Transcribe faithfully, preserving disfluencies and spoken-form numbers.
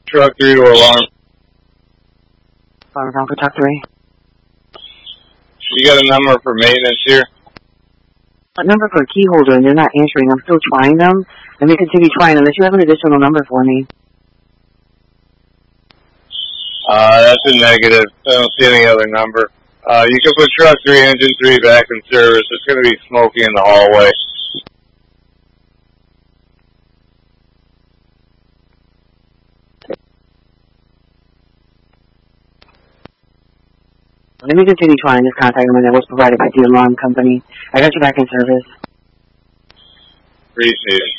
Truck three to alarm. Alarm down for truck three. You got a number for maintenance here? A number for a key holder, and they're not answering. I'm still trying them. Let me continue trying unless you have an additional number for me. Uh, that's a negative. I don't see any other number. Uh, you can put truck three, engine three back in service. It's going to be smoky in the hallway. Let me continue trying this contact number that was provided by the alarm company. I got you back in service. Appreciate it.